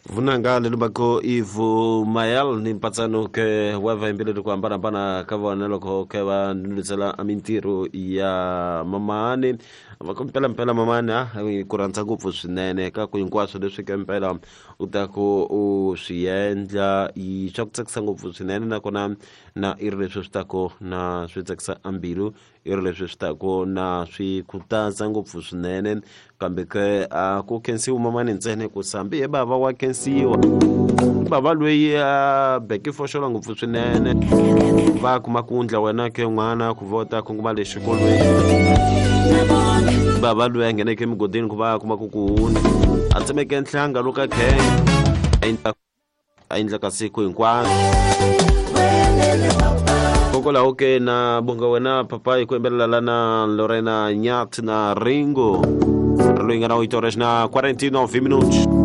Vunanga lelubako Ivu Mayal ni mpatsano ke weva imbele kwa mbana kawa naloko kewa nulisala amintiru ya mamani mpela mamani kuranta ngufu sinene ka kuyinkwaso leswi kempela utako usiyendla I chokutsekisa ngufu sinene nakona na iri leswi switako na switsekisa ambilu iri leswi switako na swikutaza ngufu sinene kambe ke ku kensiwa mamani ntsene ku sambi baba wa kensiwa baba lweyi beki foshola ngufu swinene va kuma kundla wena ke n'wana ku vota ku nguma le xikolweni baba lweyi a ngheneke migodini ku va kuma ku kuhunda a tsemeke nhlanga luka khenga a endla ka siku hinkwaro kokwalaho ke na bonga wena papa hi ku yimbelela lana Lorena Nyat na Ringo loyi nga na 8 horas na 49 minutos